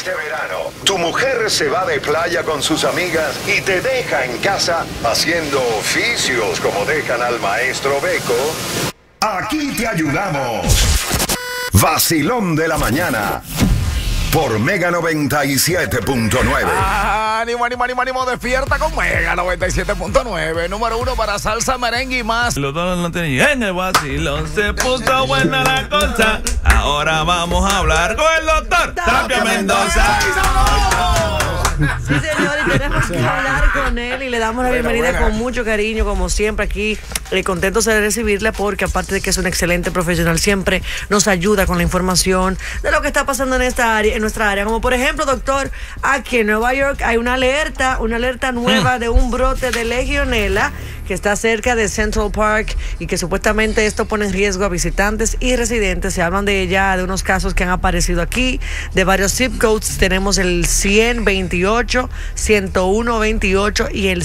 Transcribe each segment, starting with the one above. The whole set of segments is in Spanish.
Este verano, tu mujer se va de playa con sus amigas y te deja en casa haciendo oficios como dejan al maestro Beco. Aquí te ayudamos. Vacilón de la mañana. Por Mega 97.9. Ánimo, despierta con Mega 97.9. Número 1 para salsa, merengue y más. Los dos no tenían. En el vacilón se puso buena la cosa. Ahora vamos a hablar con el doctor Tapia Mendoza. Sí, señor, y tenemos que hablar con él y le damos la bienvenida con mucho cariño, como siempre, aquí, contentos de recibirle, porque aparte de que es un excelente profesional, siempre nos ayuda con la información de lo que está pasando en esta área, en nuestra área. Como por ejemplo, doctor, aquí en Nueva York hay una alerta nueva de un brote de legionela que está cerca de Central Park y que supuestamente esto pone en riesgo a visitantes y residentes. Se hablan de ella, de unos casos que han aparecido aquí, de varios zip codes. Tenemos el 10028, 10128 y el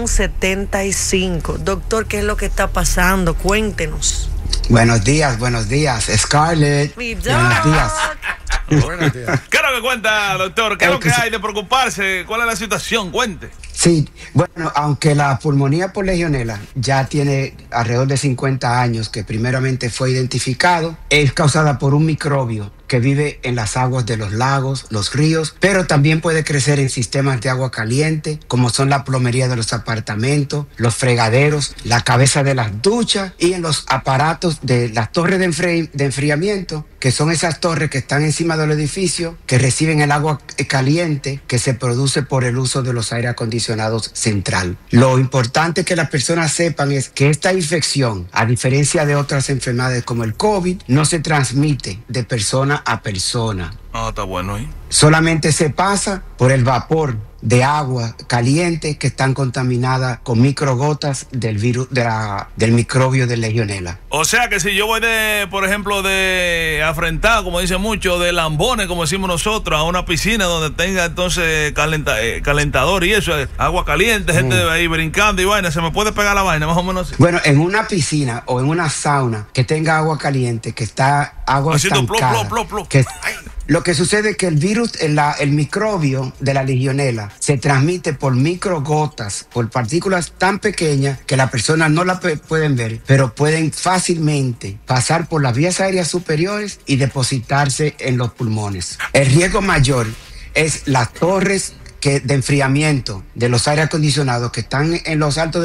175. Doctor, ¿qué es lo que está pasando? Cuéntenos. Buenos días, Scarlett. Buenos días. Buenos días. ¿Qué es lo que cuenta, doctor? ¿Qué es lo que hay de preocuparse? ¿Cuál es la situación? Cuente. Sí, bueno, aunque la pulmonía por legionela ya tiene alrededor de 50 años que primeramente fue identificado, es causada por un microbio que vive en las aguas de los lagos, los ríos, pero también puede crecer en sistemas de agua caliente, como son la plomería de los apartamentos, los fregaderos, la cabeza de las duchas y en los aparatos de las torres de enfriamiento, que son esas torres que están encima del edificio, que reciben el agua caliente que se produce por el uso de los aire acondicionados central. Lo importante que las personas sepan es que esta infección, a diferencia de otras enfermedades como el COVID, no se transmite de persona a persona. Ah, está bueno ahí. Solamente se pasa por el vapor de agua caliente que están contaminadas con microgotas del virus del microbio de legionela. O sea que si yo voy por ejemplo, de afrentado, como dicen muchos, de lambones, como decimos nosotros, a una piscina donde tenga entonces calentador y eso, agua caliente, gente ahí brincando y vaina, ¿se me puede pegar la vaina más o menos así? Bueno, en una piscina o en una sauna que tenga agua caliente, que está agua estancada, lo que sucede es que el virus, el microbio de la legionela se transmite por microgotas, por partículas tan pequeñas que las personas no las pueden ver, pero pueden fácilmente pasar por las vías aéreas superiores y depositarse en los pulmones. El riesgo mayor es las torres de enfriamiento de los aire acondicionados que están en los altos